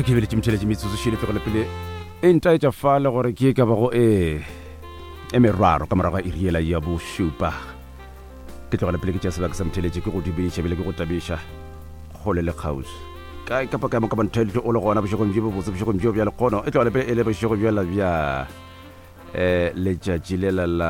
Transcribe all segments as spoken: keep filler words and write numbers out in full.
ke bele tšimtšhele metsotso šele fegole pele e ntaetša fale gore ke ka bago e e meraro ka morago ga iriela ya bošupa ke tlogela pele ke tša sebaka sa mtheletše ke go dibeiša bele ke go tabiša kgole le kgausi ka kapa ka mo ka banthelete o le gona bošegong bjo bobotse bošegong bjo bja lekgono e tlogela pele e le bošego bjala bja um letšatši lela la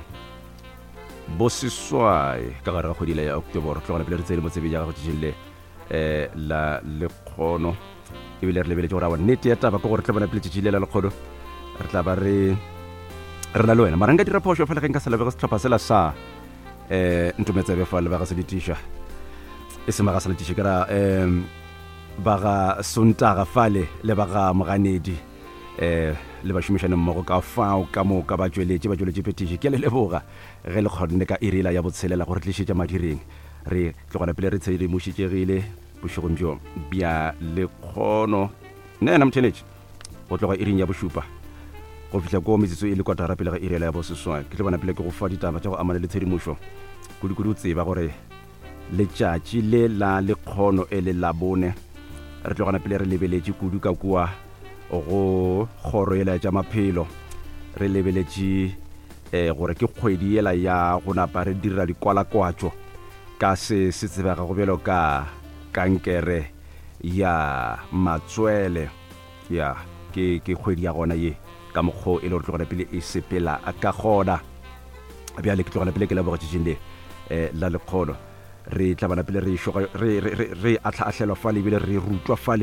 boseswai ka gare ga kgwedile ya octoboro tlogela pele re tsele mo tsebe ja gago tšešele um la lekgono ebile re lebeletse gore a wa nnete ya taba ke gore tla bona pele tšešile la lekgono re tla ba re re na le wena mara nka dira phošo fela ge nka se lebega setlhopha sela sa um ntometsebe fa le ba ga se ditiša e se maga sa letiša ke ra um ba ga sontaga fale le ba ga moganedi um le ba šomišane mmogo ka fao ka moka ba tšweletše ba tšweletše phetiši ke le leboga ge le kgonne ka irela ya botshelela gore tlišetša madireng re tlogana pele re tshedimošitšegile bošegong bjo bja lekgono nena motheletše go tloga iring ya bošupa go fihla ko metsotso e le kotara pele ga irela ya boseswai ke tle bona pele ke go fa ditaba tša go amana le tshedimošo kudikudu o tseba gore letšatši le la lekgono e le labone re tlogana pele re lebeletše kudu ka kua go kgoro yela tša maphelo re lebeletše um gore ke kgwedi yela ya go napa re dira dikwalakwatšo ka se se tsebega go bjelo ka kankere ya matswele ya ke ke kgwedi ya gona ye ka mokgwa e le gore tlogela pele e sepela ka gona bjale ke tlogela pele ke lebogetšešeng le um la lekgono re tlabana pele re atlhaatlhelwa fale ebile re rutwa fale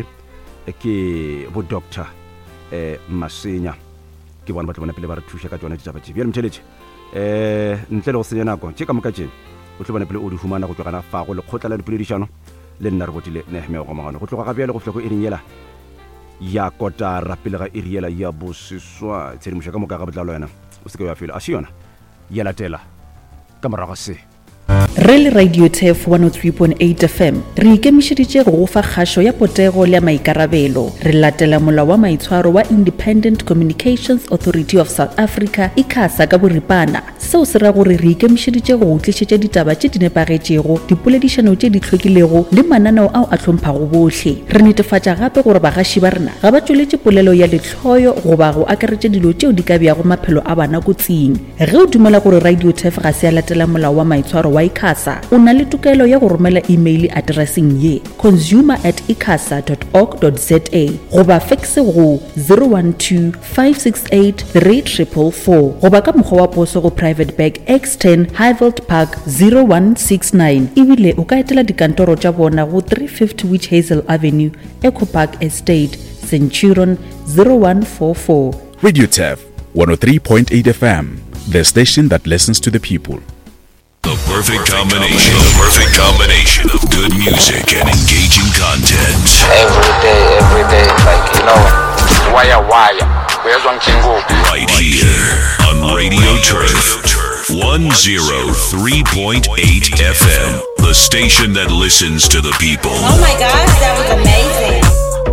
ke bodoctor um masenya ke bona ba tlabana pele ba re thuša ka tsona ditaba tše bjale motheletše um ntle le go senya nako tše ka moka tšene o tlobana pele o di humana go tlogana fago lekgotla la dipoledišano le nna re botile nehemeo go magano go tloga ga bjale go fitlha ko iring yela ya kotara pele ga iri yela ya boseswa tshedimošo ka moka ga botlalo yena o seke ya fela a se yona ya latela ka morago se re le radio tef one oh three point eight F M re ikemišeditše go go fa kgašo ya potego le ya maikarabelo re latela molao wa maitshwaro wa Independent Communications Authority of South Africa ICASA ka boripana seo se ra gore re ikemišeditše go go tlišetša ditaba tše di nepagetšego dipoledišano tše di hlwekilego le mananeo ao a hlomphang bohle re netefatša gape gore bagaši ba rena ga ba tšweletše polelo ya letlhoyo goba go akaretša dilo tšeo di ka bjago maphelo a bana kotsing ge o dumela gore radio tef ga se a latela molao wa maitshwaro wa ICASA o na le tokelo ya go romela email addressing ye consumer at icasa dot org dot za goba faxe go zero one two five six eight three four four four goba ka mokgwa wa poso go private bag X ten Highveld Park zero one six nine ebile o ka etela dikantoro tša bona go three fifty Witch Hazel Avenue Eco Park Estate Centurion zero one four four. Radio Tef one oh three point eight F M, the station that listens to the people. The perfect combination, the perfect combination of good music and engaging content. Every day, every day, like, you know, wire, wire. Where's one can go? Right here on Radio Turf, one oh three point eight F M, the station that listens to the people. Oh my gosh, that was amazing.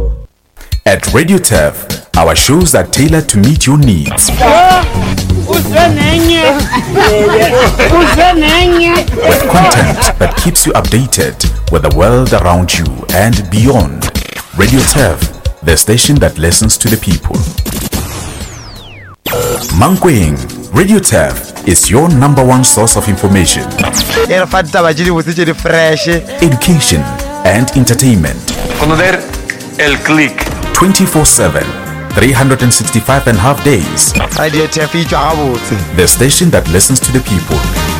At Radio Tef, our shows are tailored to meet your needs. With content that keeps you updated with the world around you and beyond. Radio Tef, the station that listens to the people. Mankweng, Radio Tef is your number one source of information, education and entertainment. Conocer el click. twenty-four seven, three hundred sixty-five and a half days. Radio Tef, the station that listens to the people.